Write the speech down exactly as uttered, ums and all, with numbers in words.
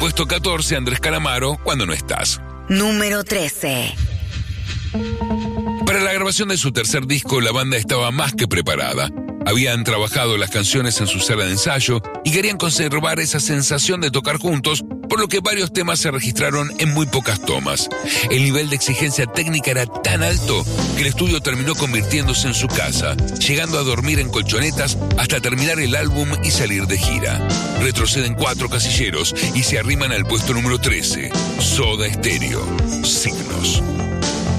Puesto catorce, Andrés Calamaro, Cuando no estás. Número trece. Para la grabación de su tercer disco, la banda estaba más que preparada. Habían trabajado las canciones en su sala de ensayo y querían conservar esa sensación de tocar juntos, por lo que varios temas se registraron en muy pocas tomas. El nivel de exigencia técnica era tan alto que el estudio terminó convirtiéndose en su casa, llegando a dormir en colchonetas hasta terminar el álbum y salir de gira. Retroceden cuatro casilleros y se arriman al puesto número trece, Soda Stereo, Signos.